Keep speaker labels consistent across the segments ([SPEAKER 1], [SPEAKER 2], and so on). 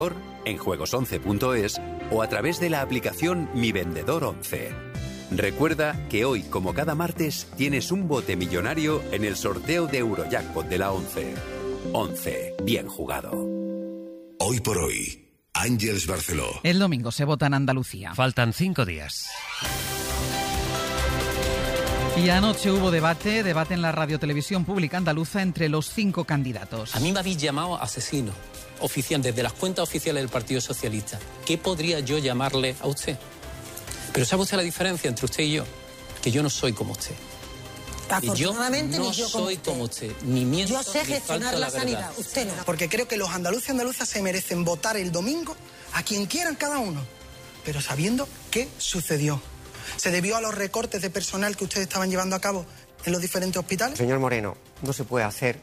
[SPEAKER 1] en juegos11.es o a través de la aplicación Mi Vendedor 11. Recuerda que hoy, como cada martes, tienes un bote millonario en el sorteo de Eurojackpot de la 11. 11. Bien jugado.
[SPEAKER 2] Hoy por hoy, Ángeles Barceló.
[SPEAKER 3] El domingo se vota en Andalucía.
[SPEAKER 4] Faltan 5 días.
[SPEAKER 3] Y anoche hubo debate en la radiotelevisión pública andaluza entre los 5 candidatos.
[SPEAKER 5] A mí me habéis llamado asesino oficial desde las cuentas oficiales del Partido Socialista. ¿Qué podría yo llamarle a usted? Pero ¿sabe usted la diferencia entre usted y yo? Que yo no soy como usted.
[SPEAKER 6] Afortunadamente,
[SPEAKER 5] yo no
[SPEAKER 6] ni yo
[SPEAKER 5] soy como usted. Ni miento,
[SPEAKER 6] yo sé
[SPEAKER 5] ni
[SPEAKER 6] gestionar
[SPEAKER 5] falta
[SPEAKER 6] la
[SPEAKER 5] la
[SPEAKER 6] sanidad.
[SPEAKER 5] verdad.
[SPEAKER 6] Usted no.
[SPEAKER 7] Porque creo que los andaluces y andaluzas se merecen votar el domingo a quien quieran cada uno, pero sabiendo qué sucedió. ¿Se debió a los recortes de personal que ustedes estaban llevando a cabo en los diferentes hospitales?
[SPEAKER 8] Señor Moreno, no se puede hacer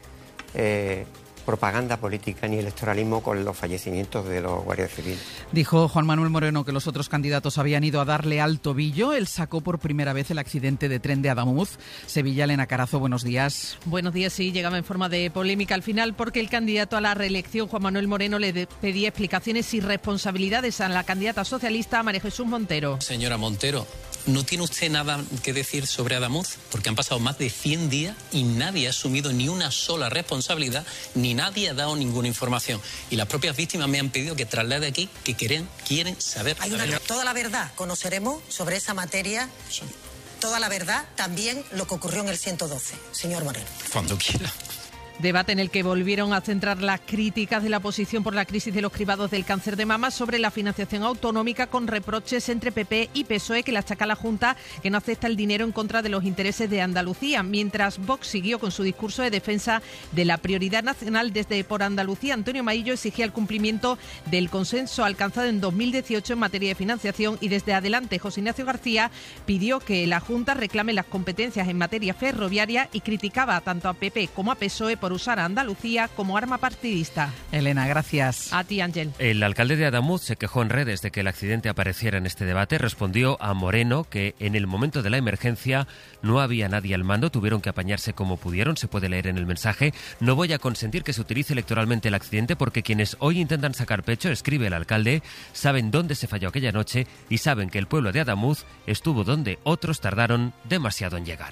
[SPEAKER 8] propaganda política ni electoralismo con los fallecimientos de los guardias civiles.
[SPEAKER 3] Dijo Juan Manuel Moreno que los otros candidatos habían ido a darle al tobillo. Él sacó por primera vez el accidente de tren de Adamuz. Sevilla, Elena Carazo, buenos días.
[SPEAKER 9] Buenos días, sí, llegaba en forma de polémica al final porque el candidato a la reelección, Juan Manuel Moreno, le pedía explicaciones y responsabilidades a la candidata socialista María Jesús Montero.
[SPEAKER 5] Señora Montero, ¿no tiene usted nada que decir sobre Adamuz? Porque han pasado más de 100 días y nadie ha asumido ni una sola responsabilidad, ni nadie ha dado ninguna información. Y las propias víctimas me han pedido que traslade aquí que quieren saber.
[SPEAKER 6] Toda la verdad conoceremos sobre esa materia, toda la verdad, también lo que ocurrió en el 112, señor Moreno.
[SPEAKER 5] Cuando quiera.
[SPEAKER 9] Debate en el que volvieron a centrar las críticas de la oposición por la crisis de los cribados del cáncer de mama sobre la financiación autonómica, con reproches entre PP y PSOE que le achaca a la Junta que no acepta el dinero en contra de los intereses de Andalucía, mientras Vox siguió con su discurso de defensa de la prioridad nacional. Desde Por Andalucía, Antonio Maillo exigía el cumplimiento del consenso alcanzado en 2018 en materia de financiación, y desde Adelante, José Ignacio García pidió que la Junta reclame las competencias en materia ferroviaria y criticaba tanto a PP como a PSOE por usar a Andalucía como arma partidista.
[SPEAKER 3] Elena, gracias.
[SPEAKER 9] A ti, Ángel.
[SPEAKER 4] El alcalde de Adamuz se quejó en redes de que el accidente apareciera en este debate. Respondió a Moreno que en el momento de la emergencia no había nadie al mando, tuvieron que apañarse como pudieron. Se puede leer en el mensaje: no voy a consentir que se utilice electoralmente el accidente porque quienes hoy intentan sacar pecho, escribe el alcalde, saben dónde se falló aquella noche y saben que el pueblo de Adamuz estuvo donde otros tardaron demasiado en llegar.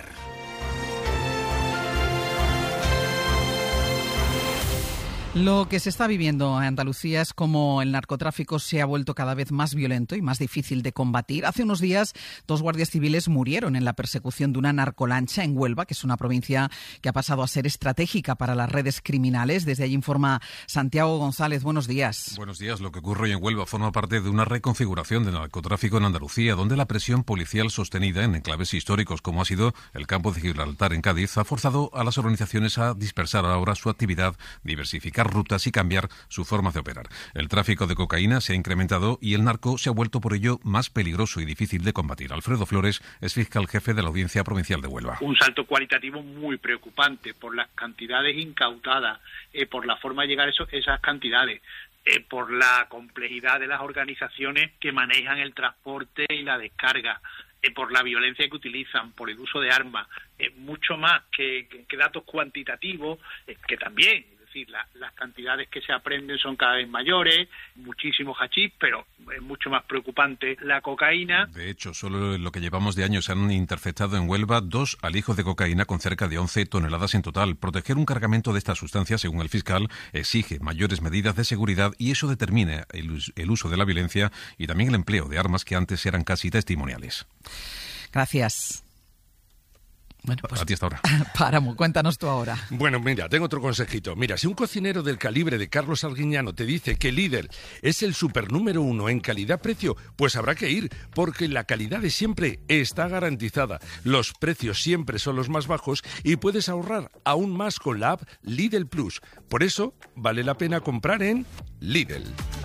[SPEAKER 3] Lo que se está viviendo en Andalucía es como el narcotráfico se ha vuelto cada vez más violento y más difícil de combatir. Hace unos días 2 guardias civiles murieron en la persecución de una narcolancha en Huelva, que es una provincia que ha pasado a ser estratégica para las redes criminales. Desde allí informa Santiago González. Buenos días.
[SPEAKER 10] Buenos días. Lo que ocurre hoy en Huelva forma parte de una reconfiguración del narcotráfico en Andalucía, donde la presión policial sostenida en enclaves históricos, como ha sido el campo de Gibraltar en Cádiz, ha forzado a las organizaciones a dispersar ahora su actividad, diversificar rutas y cambiar su forma de operar. El tráfico de cocaína se ha incrementado y el narco se ha vuelto por ello más peligroso y difícil de combatir. Alfredo Flores es fiscal jefe de la Audiencia Provincial de Huelva.
[SPEAKER 11] Un salto cualitativo muy preocupante por las cantidades incautadas, por la forma de llegar a esas cantidades, por la complejidad de las organizaciones que manejan el transporte y la descarga, por la violencia que utilizan, por el uso de armas, mucho más que datos cuantitativos, que también. Las cantidades que se aprenden son cada vez mayores, muchísimo hachís, pero es mucho más preocupante la cocaína.
[SPEAKER 10] De hecho, solo en lo que llevamos de año se han interceptado en Huelva 2 alijos de cocaína con cerca de 11 toneladas en total. Proteger un cargamento de esta sustancia, según el fiscal, exige mayores medidas de seguridad y eso determina el uso de la violencia y también el empleo de armas que antes eran casi testimoniales.
[SPEAKER 3] Gracias. Bueno, pues,
[SPEAKER 10] a ti hasta ahora.
[SPEAKER 3] Páramo, cuéntanos tú ahora.
[SPEAKER 12] Bueno, mira, tengo otro consejito. Mira, si un cocinero del calibre de Carlos Arguiñano te dice que Lidl es el super número 1 en calidad-precio, pues habrá que ir, porque la calidad de siempre está garantizada. Los precios siempre son los más bajos y puedes ahorrar aún más con la app Lidl Plus. Por eso, vale la pena comprar en Lidl.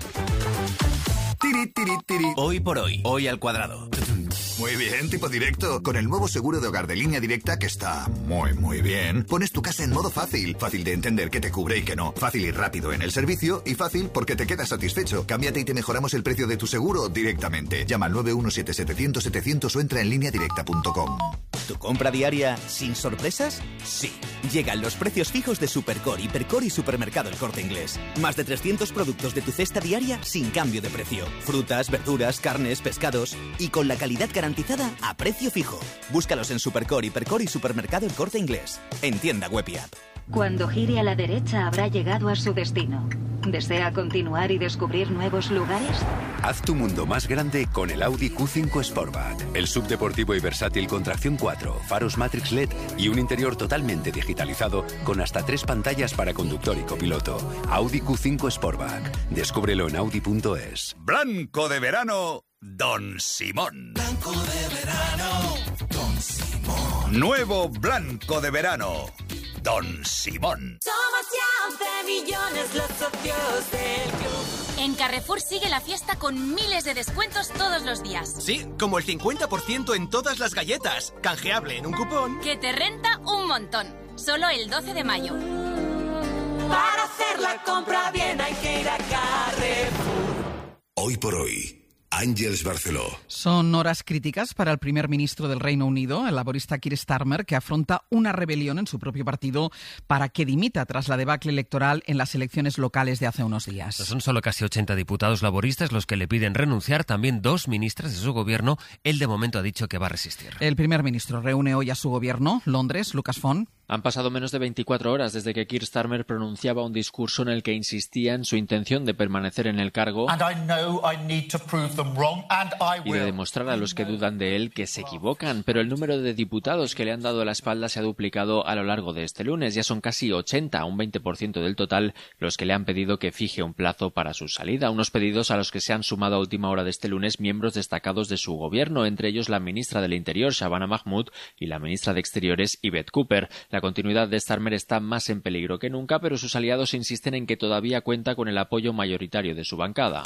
[SPEAKER 13] Hoy por hoy, hoy al cuadrado.
[SPEAKER 2] Muy bien, tipo directo. Con el nuevo seguro de hogar de Línea Directa, que está muy bien, pones tu casa en modo fácil. Fácil de entender qué te cubre y qué no. Fácil y rápido en el servicio y fácil porque te quedas satisfecho. Cámbiate y te mejoramos el precio de tu seguro directamente. Llama al 917-700-700 o entra en lineadirecta.com.
[SPEAKER 13] ¿Tu compra diaria sin sorpresas? Sí. Llegan los precios fijos de Supercore, Hipercore y Supermercado El Corte Inglés. Más de 300 productos de tu cesta diaria sin cambio de precio. Frutas, verduras, carnes, pescados y con la calidad garantizada a precio fijo. Búscalos en Supercore, Hipercore y Supermercado El Corte Inglés. En tienda web y app.
[SPEAKER 14] Cuando gire a la derecha habrá llegado a su destino. ¿Desea continuar y descubrir nuevos lugares?
[SPEAKER 1] Haz tu mundo más grande con el Audi Q5 Sportback. El subdeportivo y versátil con tracción 4, faros Matrix LED y un interior totalmente digitalizado con hasta 3 pantallas para conductor y copiloto. Audi Q5 Sportback. Descúbrelo en audi.es.
[SPEAKER 2] Blanco de verano, Don Simón.
[SPEAKER 15] Blanco de verano, Don Simón.
[SPEAKER 2] Nuevo blanco de verano, Don Simón.
[SPEAKER 16] Somos ya 11 millones los socios del club. En Carrefour sigue la fiesta con miles de descuentos todos los días.
[SPEAKER 13] Sí, como el 50% en todas las galletas. Canjeable en un cupón.
[SPEAKER 16] Que te renta un montón. Solo el 12 de mayo.
[SPEAKER 15] Para hacer la compra bien hay que ir a Carrefour.
[SPEAKER 17] Hoy por hoy, Àngels Barceló.
[SPEAKER 3] Son horas críticas para el primer ministro del Reino Unido, el laborista Keir Starmer, que afronta una rebelión en su propio partido para que dimita tras la debacle electoral en las elecciones locales de hace unos días.
[SPEAKER 4] Son solo casi 80 diputados laboristas los que le piden renunciar, también 2 ministras de su gobierno. Él de momento ha dicho que va a resistir.
[SPEAKER 3] El primer ministro reúne hoy a su gobierno, Londres, Lucas Font.
[SPEAKER 18] Han pasado menos de 24 horas desde que Keir Starmer pronunciaba un discurso en el que insistía en su intención de permanecer en el cargo y de demostrar a los que dudan de él que se equivocan. Pero el número de diputados que le han dado la espalda se ha duplicado a lo largo de este lunes. Ya son casi 80, un 20% del total, los que le han pedido que fije un plazo para su salida. Unos pedidos a los que se han sumado a última hora de este lunes miembros destacados de su gobierno, entre ellos la ministra del Interior, Shabana Mahmood, y la ministra de Exteriores, Yvette Cooper. La continuidad de Starmer está más en peligro que nunca, pero sus aliados insisten en que todavía cuenta con el apoyo mayoritario de su bancada.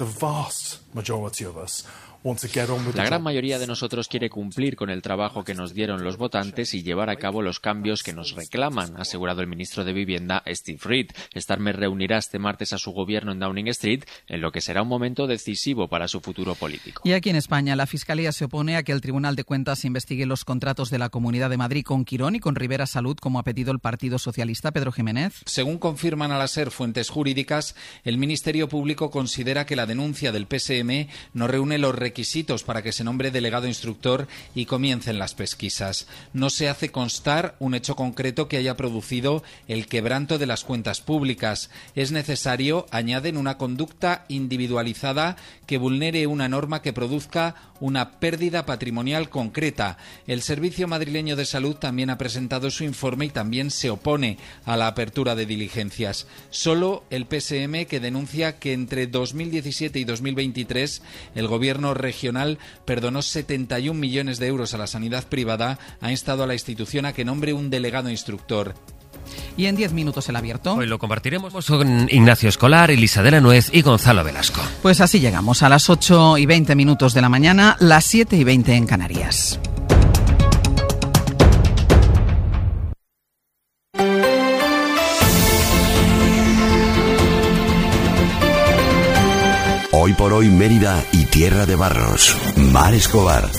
[SPEAKER 18] La gran mayoría de nosotros quiere cumplir con el trabajo que nos dieron los votantes y llevar a cabo los cambios que nos reclaman, ha asegurado el ministro de Vivienda, Steve Reed. Starmer reunirá este martes a su gobierno en Downing Street, en lo que será un momento decisivo para su futuro político.
[SPEAKER 3] Y aquí en España, la Fiscalía se opone a que el Tribunal de Cuentas investigue los contratos de la Comunidad de Madrid con Quirón y con Rivera Salud, como ha pedido el Partido Socialista. Pedro Jiménez.
[SPEAKER 19] Según confirman a la SER fuentes jurídicas, el Ministerio Público considera que la denuncia del PSM no reúne los requisitos para que se nombre delegado instructor y comiencen las pesquisas. No se hace constar un hecho concreto que haya producido el quebranto de las cuentas públicas. Es necesario, añaden, una conducta individualizada que vulnere una norma que produzca una pérdida patrimonial concreta. El Servicio Madrileño de Salud también ha presentado su informe y también se opone a la apertura de diligencias. Solo el PSM, que denuncia que entre 2017 y 2023 el gobierno regional perdonó 71 millones de euros a la sanidad privada, ha instado a la institución a que nombre un delegado instructor.
[SPEAKER 3] Y en 10 minutos el abierto.
[SPEAKER 4] Hoy lo compartiremos con Ignacio Escolar, Elisa de la Nuez y Gonzalo Velasco.
[SPEAKER 3] Pues así llegamos a las 8:20 de la mañana, las 7:20 en Canarias.
[SPEAKER 17] Hoy por hoy, Mérida y Tierra de Barros. Mar Escobar.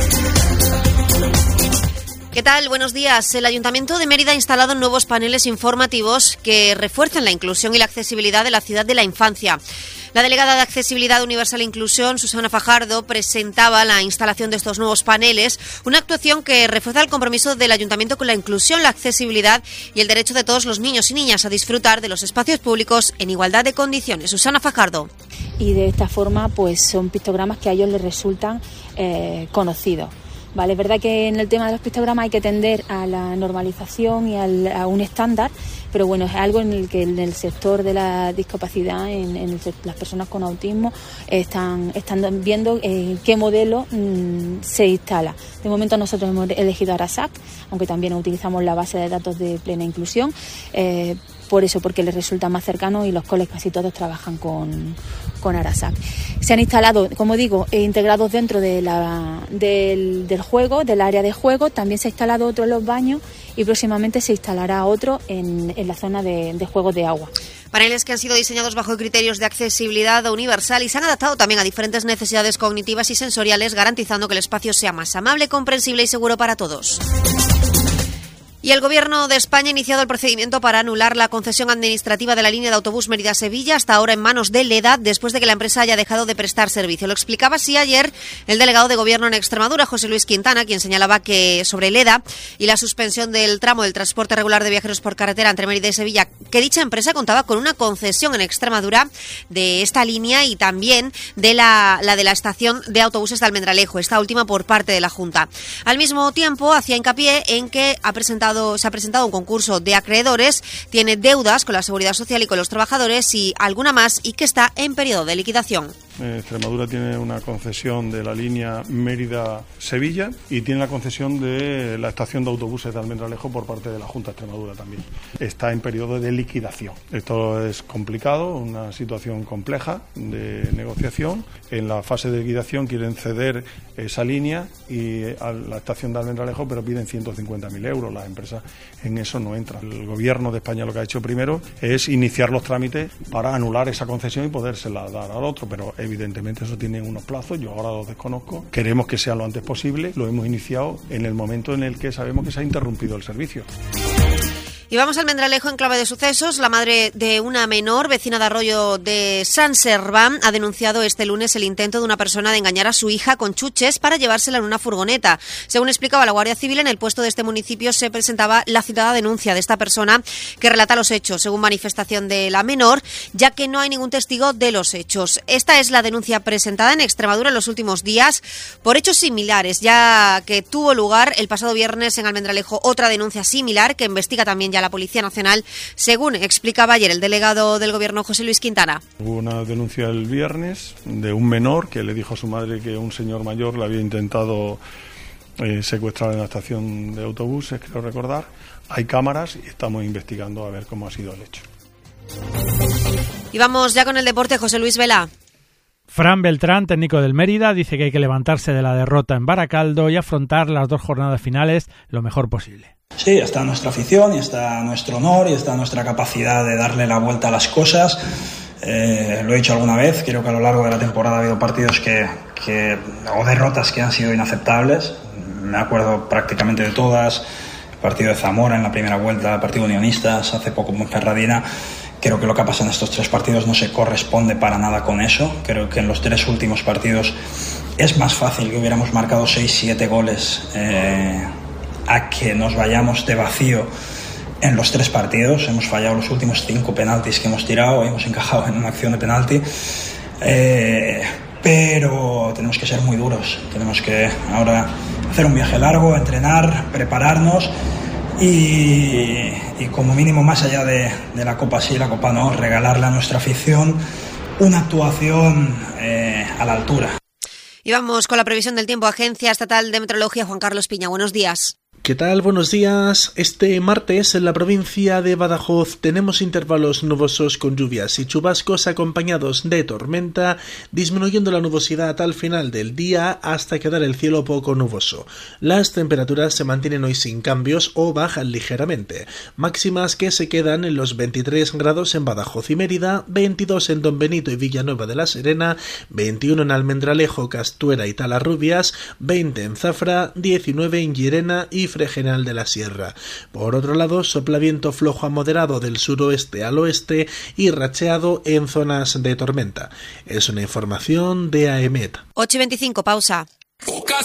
[SPEAKER 20] ¿Qué tal? Buenos días. El Ayuntamiento de Mérida ha instalado nuevos paneles informativos que refuerzan la inclusión y la accesibilidad de la ciudad de la infancia. La delegada de Accesibilidad Universal e Inclusión, Susana Fajardo, presentaba la instalación de estos nuevos paneles, una actuación que refuerza el compromiso del Ayuntamiento con la inclusión, la accesibilidad y el derecho de todos los niños y niñas a disfrutar de los espacios públicos en igualdad de condiciones. Susana Fajardo.
[SPEAKER 21] Y de esta forma, pues son pictogramas que a ellos les resultan conocidos. Vale, es verdad que en el tema de los pictogramas hay que tender a la normalización y a un estándar, pero bueno, es algo en el que en el sector de la discapacidad, las personas con autismo, están viendo qué modelo se instala. De momento nosotros hemos elegido Arasac, aunque también utilizamos la base de datos de plena inclusión, por eso, porque les resulta más cercano y los coles casi todos trabajan con Arasaq. Se han instalado, como digo, integrados dentro de del juego, del área de juego. También se ha instalado otro en los baños y próximamente se instalará otro en la zona de juegos de agua.
[SPEAKER 20] Paneles que han sido diseñados bajo criterios de accesibilidad universal y se han adaptado también a diferentes necesidades cognitivas y sensoriales, garantizando que el espacio sea más amable, comprensible y seguro para todos. Y el Gobierno de España ha iniciado el procedimiento para anular la concesión administrativa de la línea de autobús Mérida-Sevilla, hasta ahora en manos de Leda, después de que la empresa haya dejado de prestar servicio. Lo explicaba así ayer el delegado de Gobierno en Extremadura, José Luis Quintana, quien señalaba que sobre Leda y la suspensión del tramo del transporte regular de viajeros por carretera entre Mérida y Sevilla, que dicha empresa contaba con una concesión en Extremadura de esta línea y también de la de la estación de autobuses de Almendralejo, esta última por parte de la Junta. Al mismo tiempo, hacía hincapié en que se ha presentado un concurso de acreedores, tiene deudas con la Seguridad Social y con los trabajadores y alguna más, y que está en periodo de liquidación.
[SPEAKER 7] Extremadura tiene una concesión de la línea Mérida-Sevilla y tiene la concesión de la estación de autobuses de Almendralejo por parte de la Junta de Extremadura también. Está en periodo de liquidación. Esto es complicado, una situación compleja de negociación. En la fase de liquidación quieren ceder esa línea y a la estación de Almendralejo, pero piden 150.000 euros. Las empresas en eso no entran. El Gobierno de España lo que ha hecho primero es iniciar los trámites para anular esa concesión y podérsela dar al otro, pero evidentemente eso tiene unos plazos, yo ahora los desconozco. Queremos que sea lo antes posible, lo hemos iniciado en el momento en el que sabemos que se ha interrumpido el servicio.
[SPEAKER 20] Y vamos al Almendralejo en clave de sucesos. La madre de una menor, vecina de Arroyo de San Serván, ha denunciado este lunes el intento de una persona de engañar a su hija con chuches para llevársela en una furgoneta. Según explicaba la Guardia Civil, en el puesto de este municipio se presentaba la citada denuncia de esta persona que relata los hechos, según manifestación de la menor, ya que no hay ningún testigo de los hechos. Esta es la denuncia presentada en Extremadura en los últimos días por hechos similares, ya que tuvo lugar el pasado viernes en Almendralejo otra denuncia similar que investiga también ya la Policía Nacional, según explicaba ayer el delegado del Gobierno, José Luis Quintana.
[SPEAKER 7] Hubo una denuncia el viernes de un menor que le dijo a su madre que un señor mayor le había intentado secuestrar en la estación de autobuses, creo recordar. Hay cámaras y estamos investigando a ver cómo ha sido el hecho.
[SPEAKER 20] Y vamos ya con el deporte, José Luis Vela.
[SPEAKER 22] Fran Beltrán, técnico del Mérida, dice que hay que levantarse de la derrota en Baracaldo y afrontar las 2 jornadas finales lo mejor posible.
[SPEAKER 23] Sí, está nuestra afición y está nuestro honor y está nuestra capacidad de darle la vuelta a las cosas. Lo he dicho alguna vez, creo que a lo largo de la temporada ha habido partidos o derrotas que han sido inaceptables. Me acuerdo prácticamente de todas. El partido de Zamora en la primera vuelta, el partido de Unionistas, hace poco en Ferradina. Creo que lo que ha pasado en estos 3 partidos no se corresponde para nada con eso. Creo que en los 3 últimos partidos es más fácil que hubiéramos marcado 6-7 goles a que nos vayamos de vacío en los 3 partidos. Hemos fallado los últimos 5 penaltis que hemos tirado, hemos encajado en una acción de penalti, pero tenemos que ser muy duros. Tenemos que ahora hacer un viaje largo, entrenar, prepararnos y como mínimo, más allá de la Copa sí, la Copa no, regalarle a nuestra afición una actuación a la altura.
[SPEAKER 20] Y vamos con la previsión del tiempo. Agencia Estatal de Meteorología, Juan Carlos Piña. Buenos días.
[SPEAKER 24] ¿Qué tal? Buenos días. Este martes en la provincia de Badajoz tenemos intervalos nubosos con lluvias y chubascos acompañados de tormenta, disminuyendo la nubosidad al final del día hasta quedar el cielo poco nuboso. Las temperaturas se mantienen hoy sin cambios o bajan ligeramente, máximas que se quedan en los 23 grados en Badajoz y Mérida, 22 en Don Benito y Villanueva de la Serena, 21 en Almendralejo, Castuera y Talarrubias, 20 en Zafra, 19 en Llerena y Fregenal de la Sierra. Por otro lado, sopla viento flojo a moderado del suroeste al oeste y racheado en zonas de tormenta. Es una información de AEMET.
[SPEAKER 20] 8:25, pausa.